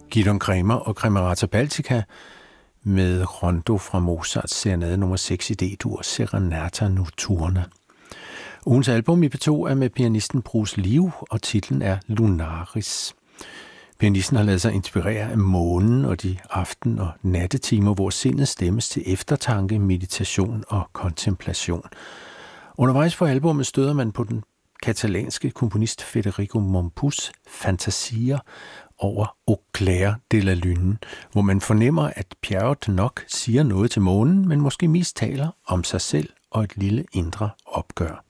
Gidon Kremer og Kremerata Baltica med Rondo fra Mozarts serenade nummer 6 i D-dur, Serenata Notturna. Ugens album i P2 er med pianisten Bruce Liu, og titlen er Lunaris. Pianisten har ladet sig inspirere af månen og de aften- og nattetimer, hvor sindet stemmes til eftertanke, meditation og kontemplation. Undervejs på albumet støder man på den katalanske komponist Federico Mompous fantasier over Au clair de la lune, hvor man fornemmer, at Pierrot nok siger noget til månen, men måske mest taler om sig selv og et lille indre opgør.